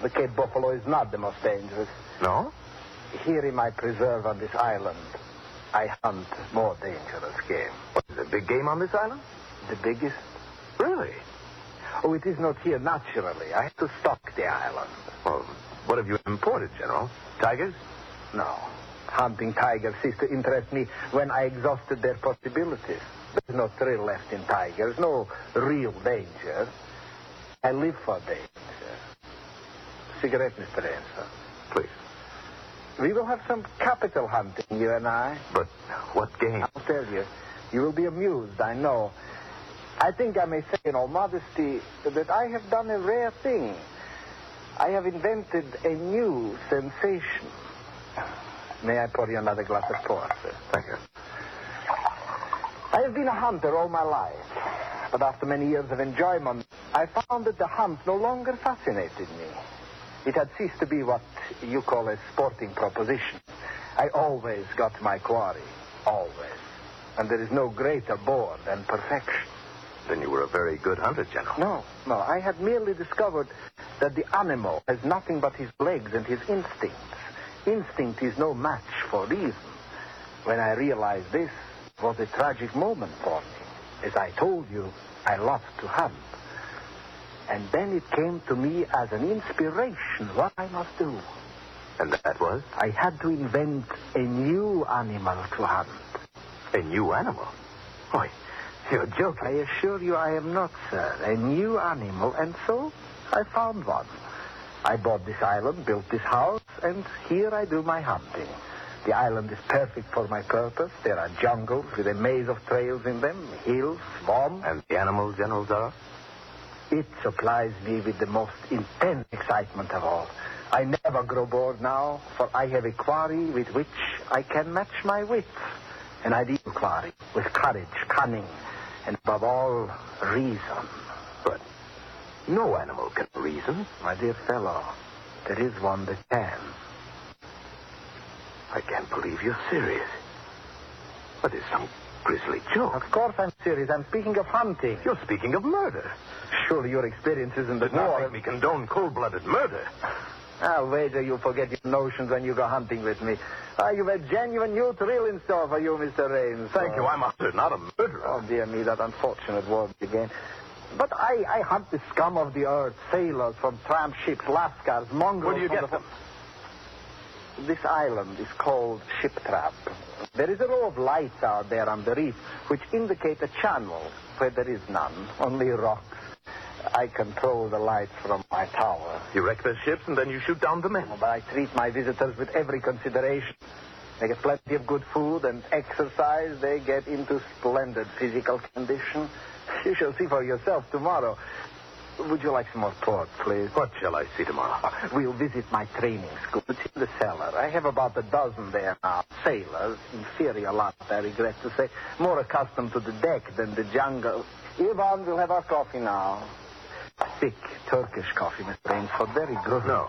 The Cape buffalo is not the most dangerous. No? Here in my preserve on this island, I hunt more dangerous game. What, is there big game on this island? The biggest? Really? Oh, it is not here naturally. I have to stock the island. Well, what have you imported, General? Tigers? No. Hunting tigers ceased to interest me when I exhausted their possibilities. There's no thrill left in tigers, no real danger. I live for danger. Cigarette, Mr. Ransom. Please. We will have some capital hunting, you and I. But what game? I'll tell you. You will be amused, I know. I think I may say in all modesty that I have done a rare thing. I have invented a new sensation. May I pour you another glass of port, sir? Thank you. I have been a hunter all my life. But after many years of enjoyment, I found that the hunt no longer fascinated me. It had ceased to be what you call a sporting proposition. I always got my quarry. Always. And there is no greater bore than perfection. Then you were a very good hunter, General. No. I had merely discovered that the animal has nothing but his legs and his instincts. Instinct is no match for reason. When I realized this, it was a tragic moment for me. As I told you, I loved to hunt. And then it came to me as an inspiration what I must do. And that was? I had to invent a new animal to hunt. A new animal? Why, you're joking. I assure you I am not, sir. A new animal, and so I found one. I bought this island, built this house, and here I do my hunting. The island is perfect for my purpose. There are jungles with a maze of trails in them, hills, swamps. And the animal, General Zara? It supplies me with the most intense excitement of all. I never grow bored now, for I have a quarry with which I can match my wits. An ideal quarry with courage, cunning, and above all, reason. But no animal can reason. My dear fellow, there is one that can. I can't believe you're serious. But it's some grisly joke. Of course I'm serious. I'm speaking of hunting. You're speaking of murder. Surely your experience isn't Does not make me condone cold-blooded murder. I'll wager you forget your notions when you go hunting with me. You've a genuine new thrill in store for you, Mr. Raines. Thank you. I'm a hunter, not a murderer. Oh, dear me, that unfortunate word again. But I hunt the scum of the earth, sailors from tramp ships, lascars, mongrels. Where do you get them? This island is called Ship Trap. There is a row of lights out there on the reef which indicate a channel where there is none, only rocks. I control the lights from my tower. You wreck their ships and then you shoot down the men. But I treat my visitors with every consideration. They get plenty of good food and exercise. They get into splendid physical condition. You shall see for yourself tomorrow. Would you like some more port, please? What shall I see tomorrow? We'll visit my training school. It's in the cellar. I have about a dozen there now. Sailors, inferior lot, I regret to say. More accustomed to the deck than the jungle. Ivan, we'll have our coffee now. Thick Turkish coffee, Mr. Rainsford. Very good. No.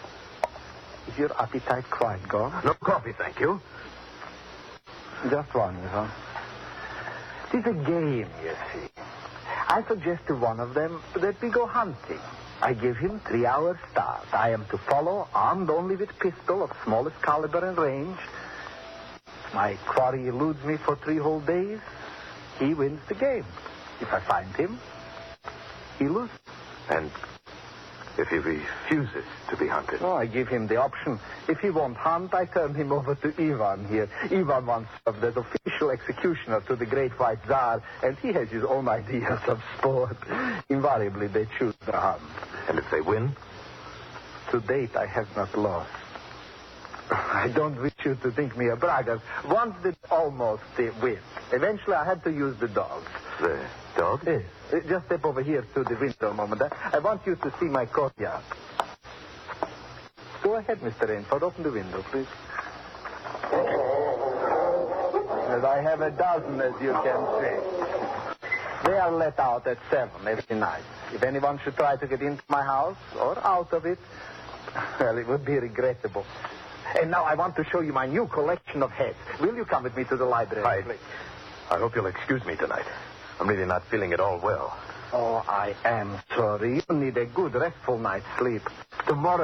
Is your appetite quite gone? No coffee, thank you. Just one, Ivan. It is a game, you see. I suggest to one of them that we go hunting. I give him 3 hours start. I am to follow, armed only with pistol of smallest caliber and range. If my quarry eludes me for 3 whole days, he wins the game. If I find him, he loses. And if he refuses to be hunted? Oh, I give him the option. If he won't hunt, I turn him over to Ivan here. Ivan once served as official executioner to the great white Tsar, and he has his own ideas of sport. Invariably, they choose the hunt. And if they win? To date, I have not lost. I don't wish you to think me a braggart. Once did almost win. Eventually, I had to use the dogs. The dog? Yes. Just step over here to the window a moment. I want you to see my courtyard. Go ahead, Mr. Rainford. Open the window, please. Yes, I have a dozen, as you can see. They are let out at 7 every night. If anyone should try to get into my house or out of it, well, it would be regrettable. And now I want to show you my new collection of heads. Will you come with me to the library, please? I hope you'll excuse me tonight. I'm really not feeling at all well. Oh, I am sorry. You need a good, restful night's sleep. Tomorrow